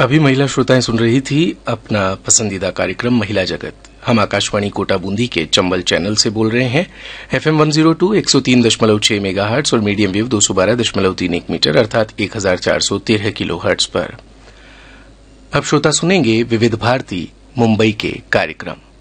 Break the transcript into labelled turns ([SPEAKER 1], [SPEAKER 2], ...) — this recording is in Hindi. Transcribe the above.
[SPEAKER 1] अभी महिला श्रोताएं सुन रही थी अपना पसंदीदा कार्यक्रम महिला जगत। हम आकाशवाणी कोटा बूंदी के चंबल चैनल से बोल रहे हैं। FM 102 103.6 मेगाहर्ट्ज और मीडियम वेव 212.31 मीटर अर्थात 1413 किलोहर्ट्ज पर। अब श्रोता सुनेंगे विविध भारती मुंबई के कार्यक्रम।